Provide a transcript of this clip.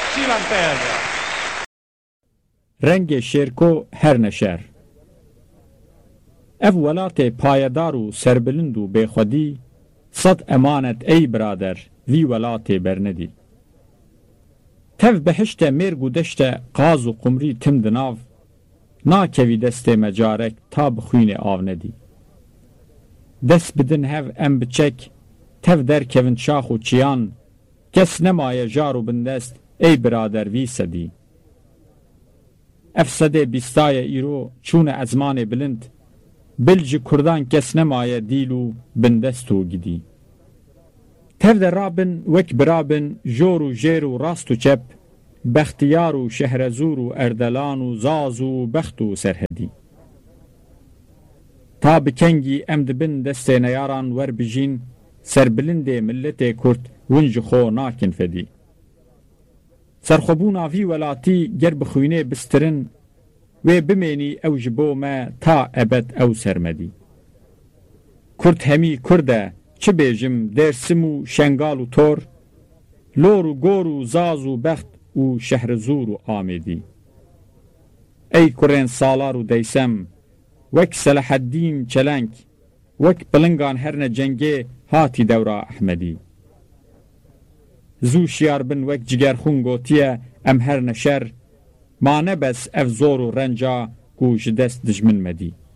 چیلان پیاده رنگ شیرکو هر نشر اف ولات پایدار و سربلند و بخودی صد امانت ای برادر وی ولات برندی تف بهشت مرگ و دشت قاز و قمری تم دناو ناکوی دست مجارک تا بخوین آو ندی دست بدن هف ام بچک تف در کون شاخ و چیان کس نمای جارو بندست ای برادر وی سدی افسده بیستای ایرو چون ازمان بلند بلج کردان کس نمای دیلو بندستو گدی تف در رابن وک برابن جور و جیر و راست و چپ بختیار و شهرزور و اردلان و زاز و بخت و سرهدی تا بکنگی امد بن دست نیاران ور بجین سربلند ملت کرد ونج خو ناکن فدی سرخبون آفی ولاتی گر بخوینه بسترن و بمینی او جبو ما تا ابد او سرمدی کرد همی کرده چه بیجم درسم و شنگال و تور لور و گور و زاز و بخت و شهرزور و آمدی ای کرین سالار و دیسم وک صلاح الدین چلنگ وک بلنگان هرن جنگه هاتی دورا احمدی زو شیار بن وک جگر خون گوتیه ام هرن شر ما نبس اف زور و رنجا گوش دست دجمن مدی